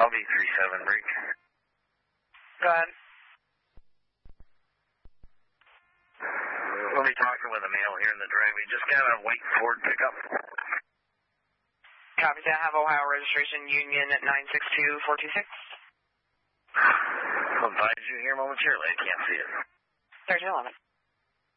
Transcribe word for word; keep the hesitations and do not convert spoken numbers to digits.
I'll be three seven break. Go ahead. We'll be talking with a male here in the driveway. Just got a white Ford pickup. Copy that. Have Ohio registration Union at nine six two four two six. I'll advise you here momentarily. I can't see it. thirteen eleven.